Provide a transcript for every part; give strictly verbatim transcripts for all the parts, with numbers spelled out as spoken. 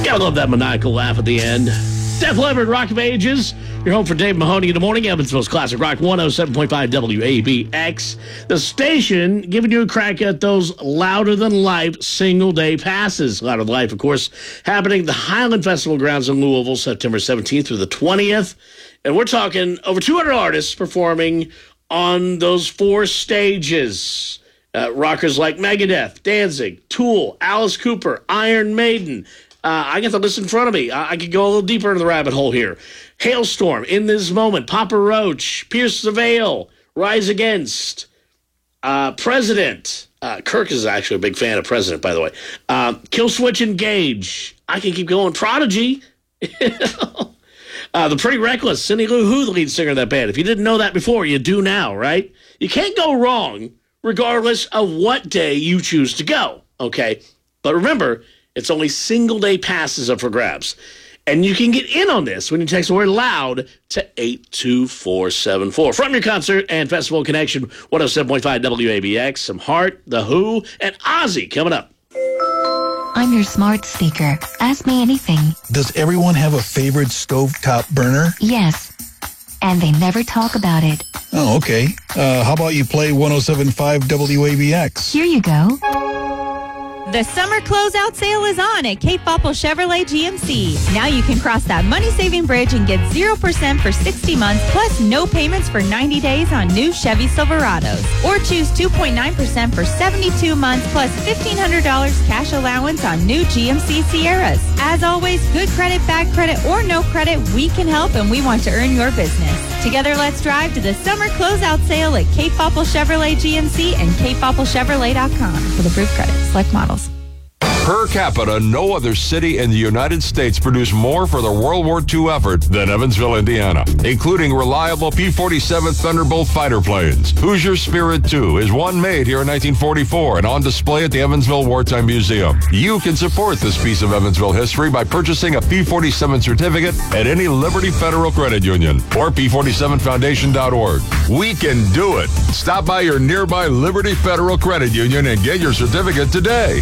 Gotta love that maniacal laugh at the end. Def Leppard, Rock of Ages. You're home for Dave Mahoney in the morning. Evansville's Classic Rock one oh seven point five W A B X. The station giving you a crack at those louder-than-life single-day passes. Louder Than Life, of course, happening at the Highland Festival grounds in Louisville, September seventeenth through the twentieth. And we're talking over two hundred artists performing on those four stages. Uh, rockers like Megadeth, Danzig, Tool, Alice Cooper, Iron Maiden. Uh, I got the list in front of me. I, I could go a little deeper into the rabbit hole here. Hailstorm, In This Moment, Papa Roach, Pierce the Veil, Rise Against, uh, President. Uh, Kirk is actually a big fan of President, by the way. Uh, Killswitch Engage. I can keep going. Prodigy. uh, the Pretty Reckless. Cindy Lou Who, the lead singer of that band. If you didn't know that before, you do now, right? You can't go wrong regardless of what day you choose to go, okay? But remember, it's only single-day passes up for grabs. And you can get in on this when you text the word LOUD to eight two four seven four. From your concert and festival connection, one oh seven point five W A B X, some Heart, The Who, and Ozzy coming up. I'm your smart speaker. Ask me anything. Does everyone have a favorite stovetop burner? Yes. And they never talk about it. Oh, okay. Uh, how about you play one oh seven point five W A B X? Here you go. The summer closeout sale is on at Cape Popple Chevrolet G M C. Now you can cross that money-saving bridge and get zero percent for sixty months, plus no payments for ninety days on new Chevy Silverados. Or choose two point nine percent for seventy-two months, plus fifteen hundred dollars cash allowance on new G M C Sierras. As always, good credit, bad credit, or no credit, we can help, and we want to earn your business. Together, let's drive to the summer closeout sale at Cape Popple Chevrolet G M C and cape popple chevrolet dot com for the approved credit. Select models. Per capita, no other city in the United States produced more for the World War Two effort than Evansville, Indiana, including reliable P forty-seven Thunderbolt fighter planes. Hoosier Spirit two is one made here in nineteen forty-four and on display at the Evansville Wartime Museum. You can support this piece of Evansville history by purchasing a P forty-seven certificate at any Liberty Federal Credit Union or P forty-seven foundation dot org. We can do it. Stop by your nearby Liberty Federal Credit Union and get your certificate today.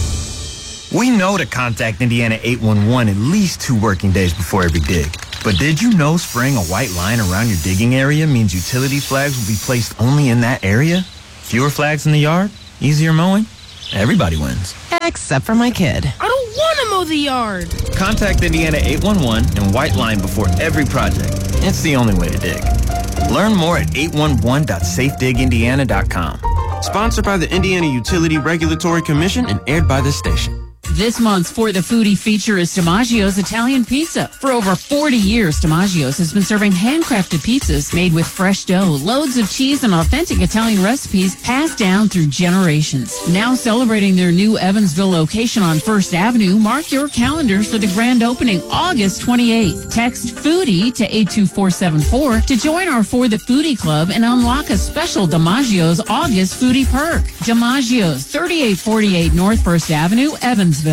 We know to contact Indiana eight one one at least two working days before every dig. But did you know spraying a white line around your digging area means utility flags will be placed only in that area? Fewer flags in the yard? Easier mowing? Everybody wins. Except for my kid. I don't want to mow the yard. Contact Indiana eight one one and white line before every project. It's the only way to dig. Learn more at eight one one dot safe dig indiana dot com. Sponsored by the Indiana Utility Regulatory Commission and aired by this station. This month's For the Foodie feature is DiMaggio's Italian Pizza. For over forty years, DiMaggio's has been serving handcrafted pizzas made with fresh dough, loads of cheese, and authentic Italian recipes passed down through generations. Now celebrating their new Evansville location on First Avenue, mark your calendars for the grand opening August twenty-eighth. Text FOODIE to eight two four seven four to join our For the Foodie Club and unlock a special DiMaggio's August Foodie perk. DiMaggio's, thirty-eight forty-eight North First Avenue, Evansville.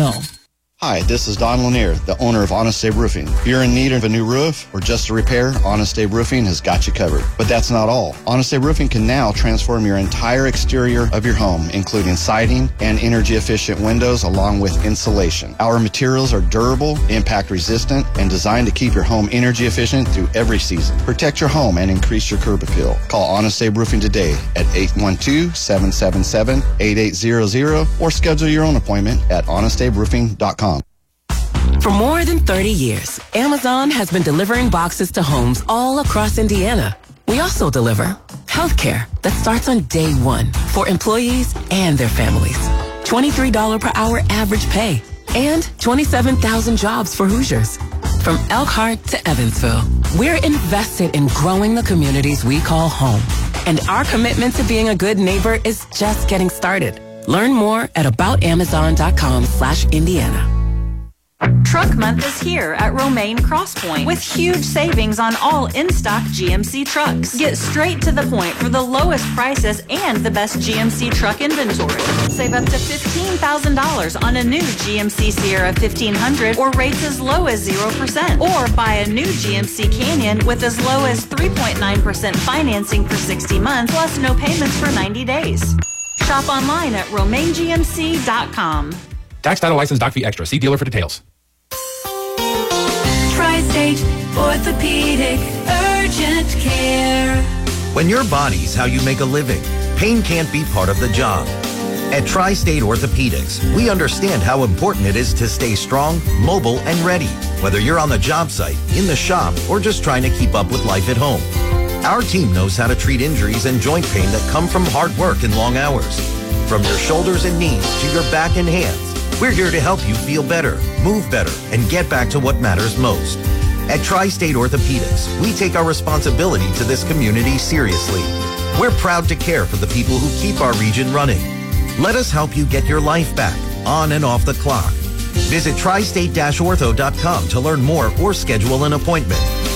Hi, this is Don Lanier, the owner of Honest Abe Roofing. If you're in need of a new roof or just a repair, Honest Abe Roofing has got you covered. But that's not all. Honest Abe Roofing can now transform your entire exterior of your home, including siding and energy-efficient windows along with insulation. Our materials are durable, impact-resistant, and designed to keep your home energy-efficient through every season. Protect your home and increase your curb appeal. Call Honest Abe Roofing today at eight one two, seven seven seven, eight eight zero zero or schedule your own appointment at honest abe roofing dot com. For more than thirty years, Amazon has been delivering boxes to homes all across Indiana. We also deliver healthcare that starts on day one for employees and their families. twenty-three dollars per hour average pay and twenty-seven thousand jobs for Hoosiers. From Elkhart to Evansville, we're invested in growing the communities we call home. And our commitment to being a good neighbor is just getting started. Learn more at about amazon dot com slash Indiana. Truck Month is here at Romaine Crosspoint with huge savings on all in-stock G M C trucks. Get straight to the point for the lowest prices and the best G M C truck inventory. Save up to fifteen thousand dollars on a new G M C Sierra fifteen hundred or rates as low as zero percent. Or buy a new G M C Canyon with as low as three point nine percent financing for sixty months plus no payments for ninety days. Shop online at romaine g m c dot com. Tax, title, license, doc fee extra. See dealer for details. Tri-State Orthopedic Urgent Care. When your body's how you make a living, pain can't be part of the job. At Tri-State Orthopedics, we understand how important it is to stay strong, mobile, and ready, whether you're on the job site, in the shop, or just trying to keep up with life at home. Our team knows how to treat injuries and joint pain that come from hard work and long hours. From your shoulders and knees to your back and hands, we're here to help you feel better, move better, and get back to what matters most. At Tri-State Orthopedics, we take our responsibility to this community seriously. We're proud to care for the people who keep our region running. Let us help you get your life back, on and off the clock. Visit tri state dash ortho dot com to learn more or schedule an appointment.